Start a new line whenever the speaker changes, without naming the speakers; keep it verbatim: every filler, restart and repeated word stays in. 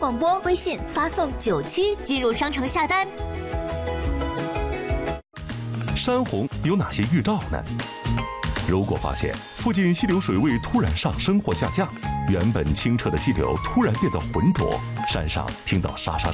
广播、微信发送九七进入商城下单。
山洪有哪些预兆呢？如果发现附近溪流水位突然上升或下降，原本清澈的溪流突然变得浑浊，山上听到沙沙